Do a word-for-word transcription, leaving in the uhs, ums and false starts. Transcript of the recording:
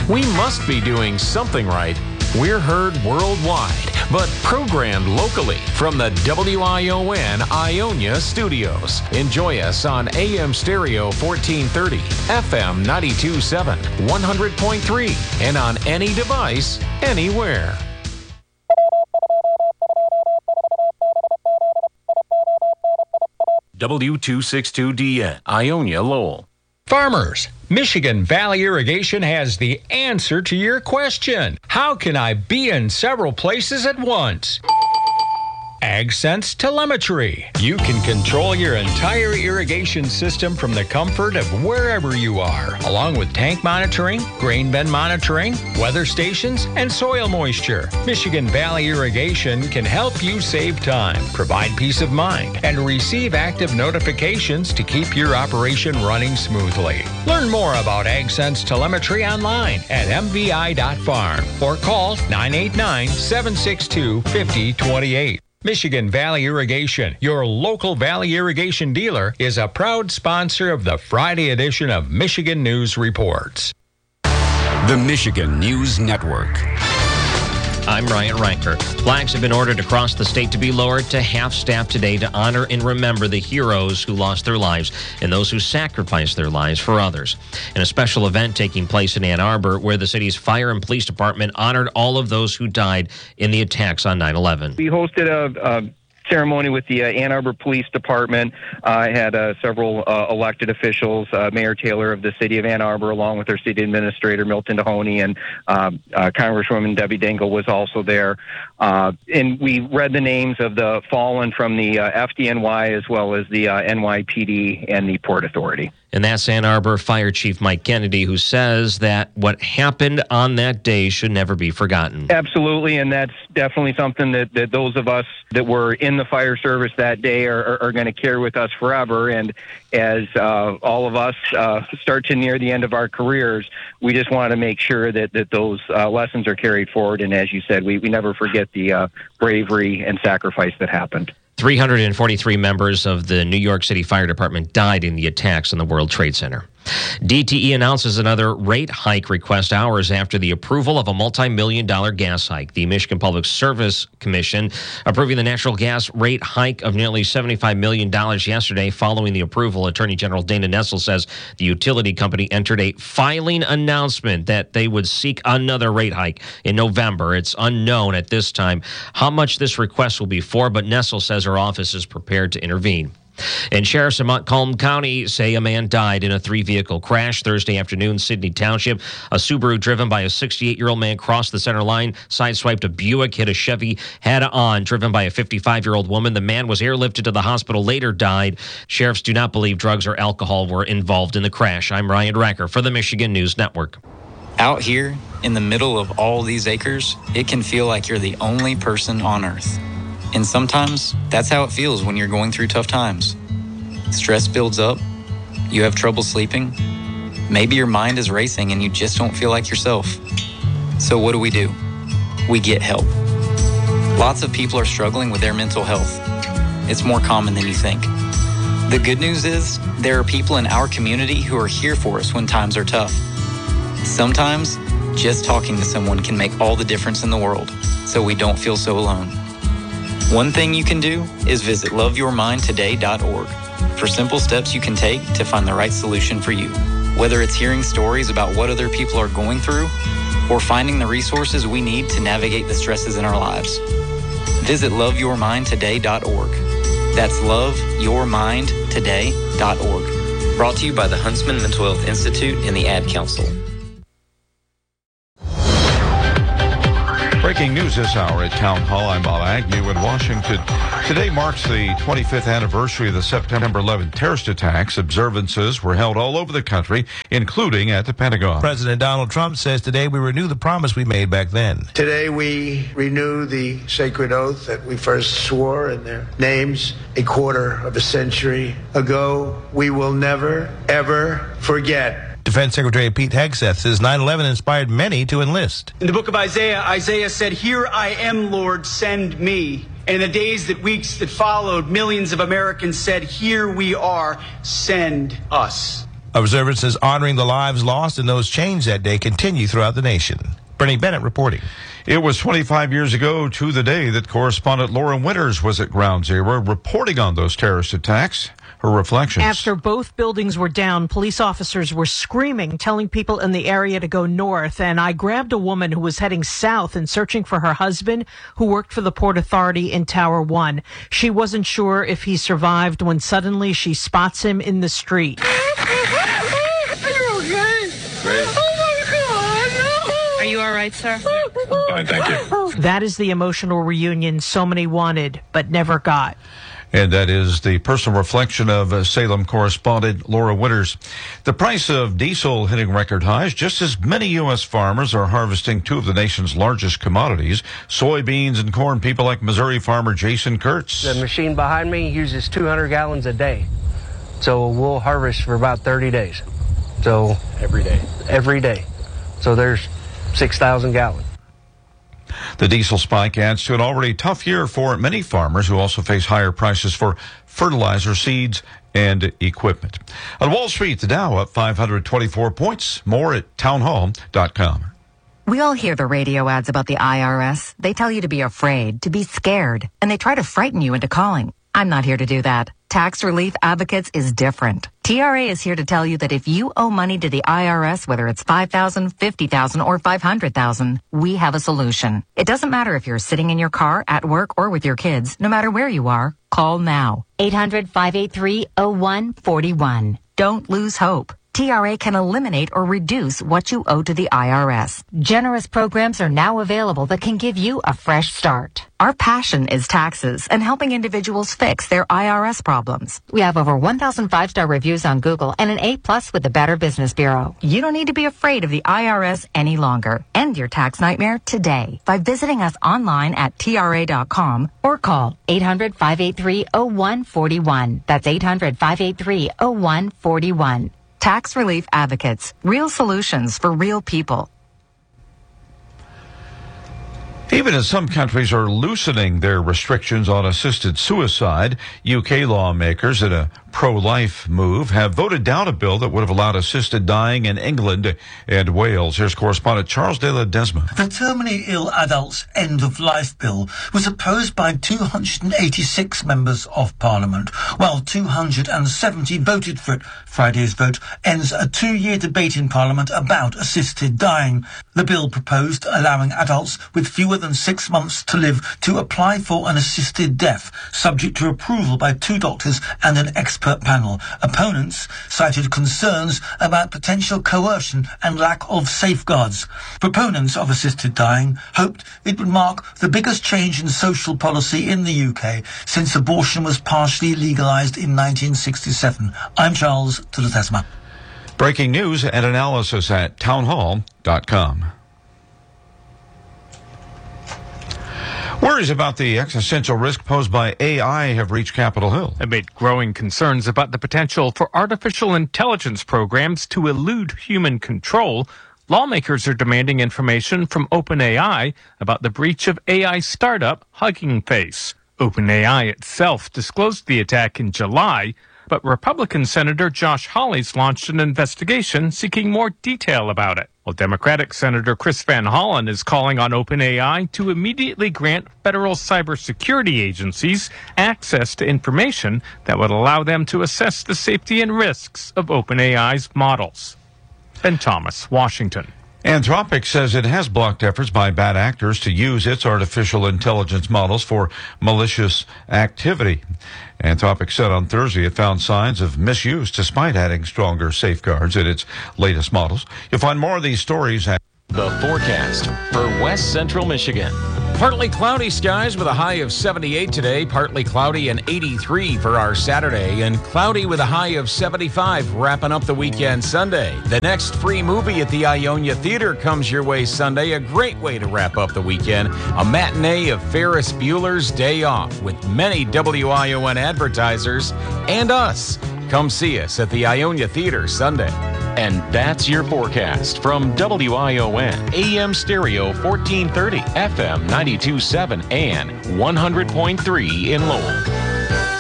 We must be doing something right. We're heard worldwide, but programmed locally from the W I O N Ionia studios. Enjoy us on A M Stereo fourteen thirty, F M ninety-two point seven, one hundred point three, and on any device, anywhere. W two sixty-two D N, Ionia Lowell. Farmers, Michigan Valley Irrigation has the answer to your question. How can I be in several places at once? AgSense Telemetry. You can control your entire irrigation system from the comfort of wherever you are, along with tank monitoring, grain bin monitoring, weather stations, and soil moisture. Michigan Valley Irrigation can help you save time, provide peace of mind, and receive active notifications to keep your operation running smoothly. Learn more about AgSense Telemetry online at m v i dot farm or call nine eight nine, seven six two, five zero two eight. Michigan Valley Irrigation, your local Valley Irrigation dealer, is a proud sponsor of the Friday edition of Michigan News Reports. The Michigan News Network. I'm Ryan Ranker. Flags have been ordered across the state to be lowered to half-staff today to honor and remember the heroes who lost their lives and those who sacrificed their lives for others. In a special event taking place in Ann Arbor, where the city's fire and police department honored all of those who died in the attacks on nine eleven. We hosted a, a ceremony with the uh, Ann Arbor Police Department. Uh, I had uh, several uh, elected officials, uh, Mayor Taylor of the city of Ann Arbor, along with our city administrator, Milton Mahoney, and uh, uh, Congresswoman Debbie Dingell was also there. Uh, and we read the names of the fallen from the uh, F D N Y as well as the uh, N Y P D and the Port Authority. And that's Ann Arbor Fire Chief Mike Kennedy, who says that what happened on that day should never be forgotten. Absolutely, and that's definitely something that, that those of us that were in the fire service that day are, are, are going to carry with us forever. And as uh, all of us uh, start to near the end of our careers, we just want to make sure that, that those uh, lessons are carried forward. And as you said, we, we never forget the uh, bravery and sacrifice that happened. three hundred forty-three members of the New York City Fire Department died in the attacks on the World Trade Center. D T E announces another rate hike request hours after the approval of a multi-million dollar gas hike. The Michigan Public Service Commission approving the natural gas rate hike of nearly seventy-five million dollars yesterday. Following the approval, Attorney General Dana Nessel says the utility company entered a filing announcement that they would seek another rate hike in November. It's unknown at this time how much this request will be for, but Nessel says her office is prepared to intervene. And sheriffs in Montcalm County say a man died in a three-vehicle crash Thursday afternoon, Sydney Township. A Subaru driven by a sixty-eight-year-old man crossed the center line, sideswiped a Buick, hit a Chevy head-on, driven by a fifty-five-year-old woman. The man was airlifted to the hospital, later died. Sheriffs do not believe drugs or alcohol were involved in the crash. I'm Ryan Racker for the Michigan News Network. Out here, in the middle of all these acres, it can feel like you're the only person on Earth. And sometimes, that's how it feels when you're going through tough times. Stress builds up, you have trouble sleeping, maybe your mind is racing and you just don't feel like yourself. So what do we do? We get help. Lots of people are struggling with their mental health. It's more common than you think. The good news is, there are people in our community who are here for us when times are tough. Sometimes, just talking to someone can make all the difference in the world, so we don't feel so alone. One thing you can do is visit love your mind today dot org for simple steps you can take to find the right solution for you. Whether it's hearing stories about what other people are going through or finding the resources we need to navigate the stresses in our lives. Visit love your mind today dot org. That's love your mind today dot org. Brought to you by the Huntsman Mental Health Institute and the Ad Council. Breaking news this hour at Town Hall. I'm Bob Agnew in Washington. Today marks the twenty-fifth anniversary of the September eleventh terrorist attacks. Observances were held all over the country, including at the Pentagon. President Donald Trump says today we renew the promise we made back then. Today we renew the sacred oath that we first swore in their names a quarter of a century ago. We will never, ever forget. Defense Secretary Pete Hegseth says nine eleven inspired many to enlist. In the book of Isaiah, Isaiah said, "Here I am, Lord, send me." And in the days that weeks that followed, millions of Americans said, "Here we are, send us." Observances honoring the lives lost and those changed that day continue throughout the nation. Bernie Bennett reporting. It was twenty-five years ago to the day that correspondent Laura Winters was at Ground Zero reporting on those terrorist attacks. Her reflections. After both buildings were down, police officers were screaming, telling people in the area to go north. And I grabbed a woman who was heading south and searching for her husband, who worked for the Port Authority in Tower One. She wasn't sure if he survived when suddenly she spots him in the street. Are you all right, sir? Fine, thank you. That is the emotional reunion so many wanted, but never got. And that is the personal reflection of uh, Salem correspondent Laura Winters. The price of diesel hitting record highs, just as many U S farmers are harvesting two of the nation's largest commodities, soybeans and corn. People like Missouri farmer Jason Kurtz. The machine behind me uses two hundred gallons a day. So we'll harvest for about thirty days. So every day. Every day. So there's six thousand gallons. The diesel spike adds to an already tough year for many farmers who also face higher prices for fertilizer, seeds, and equipment. On Wall Street, the Dow up five hundred twenty-four points. More at townhall dot com. We all hear the radio ads about the I R S. They tell you to be afraid, to be scared, and they try to frighten you into calling. I'm not here to do that. Tax Relief Advocates is different. T R A is here to tell you that if you owe money to the I R S, whether it's five thousand dollars, fifty thousand dollars, or five hundred thousand dollars, we have a solution. It doesn't matter if you're sitting in your car, at work, or with your kids. No matter where you are, call now. eight hundred, five eight three, oh one four one. Don't lose hope. T R A can eliminate or reduce what you owe to the I R S. Generous programs are now available that can give you a fresh start. Our passion is taxes and helping individuals fix their I R S problems. We have over one thousand five-star reviews on Google and an A plus with the Better Business Bureau. You don't need to be afraid of the I R S any longer. End your tax nightmare today by visiting us online at T R A dot com or call eight hundred, five eight three, oh one four one. That's eight hundred, five eight three, oh one four one. Tax Relief Advocates. Real solutions for real people. Even as some countries are loosening their restrictions on assisted suicide, U K lawmakers in a pro-life move have voted down a bill that would have allowed assisted dying in England and Wales. Here's correspondent Charles de Ledesma. The terminally ill adults end-of-life bill was opposed by two hundred eighty-six members of Parliament, while two hundred seventy voted for it. Friday's vote ends a two-year debate in Parliament about assisted dying. The bill proposed allowing adults with fewer than six months to live to apply for an assisted death, subject to approval by two doctors and an expert panel. Opponents cited concerns about potential coercion and lack of safeguards. Proponents of assisted dying hoped it would mark the biggest change in social policy in the U K since abortion was partially legalised in nineteen sixty-seven. I'm Charles de Ledesma. Breaking news and analysis at townhall dot com. Worries about the existential risk posed by A I have reached Capitol Hill. Amid growing concerns about the potential for artificial intelligence programs to elude human control, lawmakers are demanding information from OpenAI about the breach of A I startup Hugging Face. OpenAI itself disclosed the attack in July, but Republican Senator Josh Hawley's launched an investigation seeking more detail about it. While Democratic Senator Chris Van Hollen is calling on OpenAI to immediately grant federal cybersecurity agencies access to information that would allow them to assess the safety and risks of OpenAI's models. Ben Thomas, Washington. Anthropic says it has blocked efforts by bad actors to use its artificial intelligence models for malicious activity. Anthropic said on Thursday it found signs of misuse despite adding stronger safeguards in its latest models. You'll find more of these stories at the forecast for West Central Michigan. Partly cloudy skies with a high of seventy-eight today, partly cloudy and eighty-three for our Saturday, and cloudy with a high of seventy-five wrapping up the weekend Sunday. The next free movie at the Ionia Theater comes your way Sunday, a great way to wrap up the weekend. A matinee of Ferris Bueller's Day Off with many W I O N advertisers and us. Come see us at the Ionia Theater Sunday. And that's your forecast from W I O N, A M Stereo fourteen thirty, F M ninety-two point seven, and one hundred point three in Lowell.